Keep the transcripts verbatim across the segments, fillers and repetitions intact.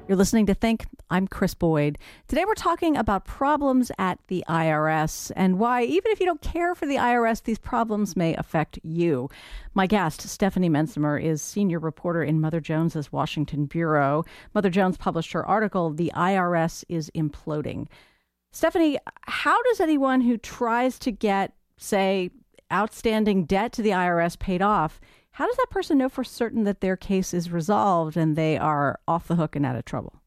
You're listening to Think. I'm Chris Boyd. Today we're talking about problems at the I R S and why, even if you don't care for the I R S, these problems may affect you. My guest, Stephanie Mensimer, is senior reporter in Mother Jones's Washington bureau. Mother Jones published her article, "The I R S is Imploding." Stephanie, how does anyone who tries to get, say, outstanding debt to the I R S paid off, how does that person know for certain that their case is resolved and they are off the hook and out of trouble?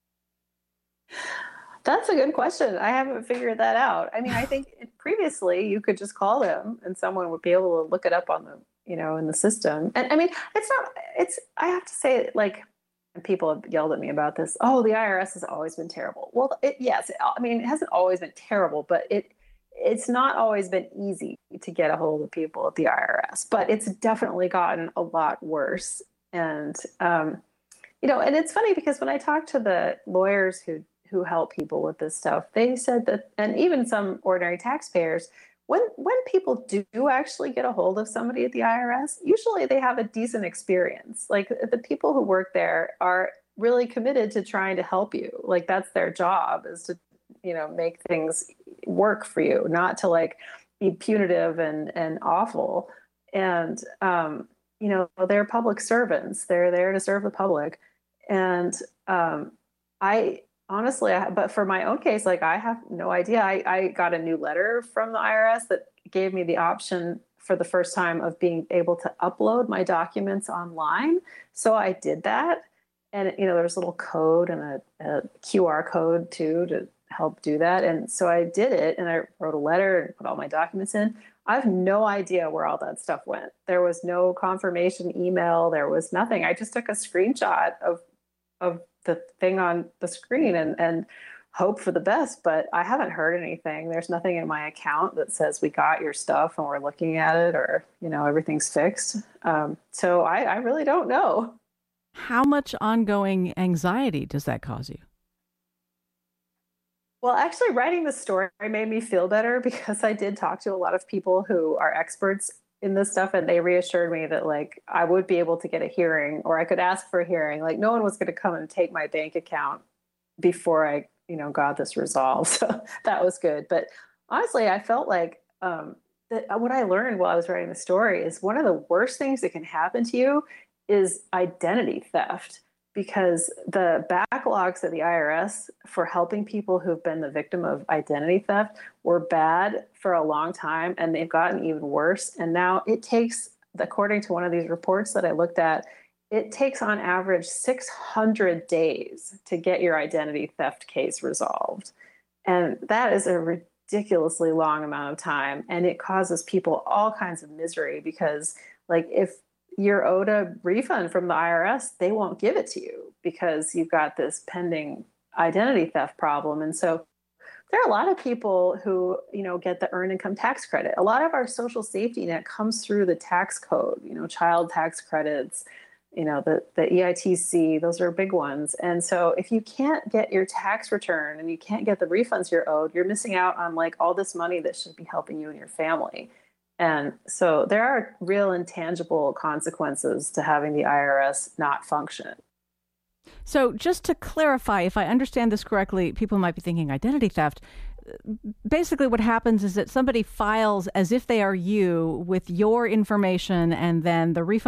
That's a good question. I haven't figured that out. I mean, I think previously you could just call them and someone would be able to look it up on the, you know, in the system. And I mean, it's not, it's, I have to say, like, and people have yelled at me about this. Oh, the I R S has always been terrible. Well, it, yes, I mean, it hasn't always been terrible, but it, it's not always been easy to get a hold of people at the I R S, but it's definitely gotten a lot worse. And, um, you know, and it's funny because when I talk to the lawyers who, who help people with this stuff, they said that, and even some ordinary taxpayers, when, when people do actually get a hold of somebody at the I R S, usually they have a decent experience. Like, the people who work there are really committed to trying to help you. Like, that's their job, is to, you know, make things work for you, not to like be punitive and, and awful. And, um, you know, they're public servants. They're there to serve the public. And um, I honestly, I, but for my own case, like, I have no idea. I, I got a new letter from the I R S that gave me the option for the first time of being able to upload my documents online. So I did that. And, you know, there's a little code and a, a Q R code too, to help do that. And so I did it, and I wrote a letter and put all my documents in. I have no idea where all that stuff went. There was no confirmation email. There was nothing. I just took a screenshot of of the thing on the screen and, and hope for the best, but I haven't heard anything. There's nothing in my account that says we got your stuff and we're looking at it, or, you know, everything's fixed. Um, so I, I really don't know. How much ongoing anxiety does that cause you? Well, actually, writing the story made me feel better because I did talk to a lot of people who are experts in this stuff, and they reassured me that, like, I would be able to get a hearing, or I could ask for a hearing. Like, no one was going to come and take my bank account before I, you know, got this resolved. So that was good. But honestly, I felt like um, that what I learned while I was writing the story is one of the worst things that can happen to you is identity theft. Because the backlogs at the I R S for helping people who've been the victim of identity theft were bad for a long time, and they've gotten even worse. And now it takes, according to one of these reports that I looked at, it takes on average six hundred days to get your identity theft case resolved. And that is a ridiculously long amount of time. And it causes people all kinds of misery because, like, if you're owed a refund from the I R S, they won't give it to you because you've got this pending identity theft problem. And so there are a lot of people who, you know, get the earned income tax credit. A lot of our social safety net comes through the tax code, you know, child tax credits, you know, the, the E I T C, those are big ones. And so if you can't get your tax return and you can't get the refunds you're owed, you're missing out on, like, all this money that should be helping you and your family. And so there are real intangible consequences to having the I R S not function. So just to clarify, if I understand this correctly, people might be thinking identity theft. Basically what happens is that somebody files as if they are you with your information, and then the refund